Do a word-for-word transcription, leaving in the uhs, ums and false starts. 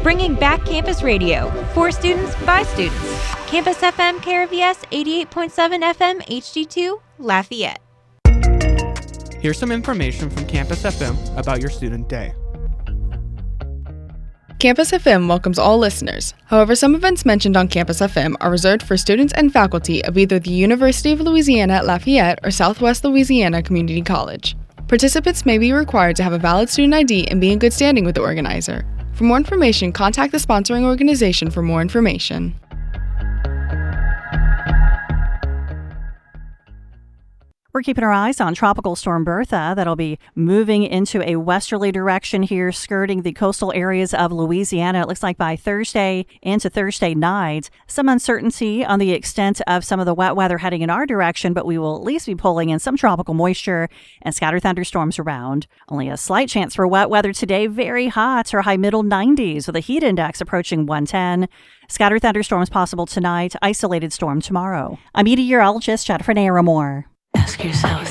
Bringing back campus radio for students by students. Campus F M K R V S eighty-eight point seven F M H D two, Lafayette. Here's some information from Campus F M about your student day. Campus F M welcomes all listeners. However, some events mentioned on Campus F M are reserved for students and faculty of either the University of Louisiana at Lafayette or Southwest Louisiana Community College. Participants may be required to have a valid student I D and be in good standing with the organizer. For more information, contact the sponsoring organization for more information. We're keeping our eyes on Tropical Storm Bertha that'll be moving into a westerly direction here, skirting the coastal areas of Louisiana. It looks like by Thursday into Thursday night. Some uncertainty on the extent of some of the wet weather heading in our direction, but we will at least be pulling in some tropical moisture and scattered thunderstorms around. Only a slight chance for wet weather today. Very hot or high middle nineties with a heat index approaching one ten. Scattered thunderstorms possible tonight. Isolated storm tomorrow. I'm meteorologist Jennifer Naramore. Ask yourself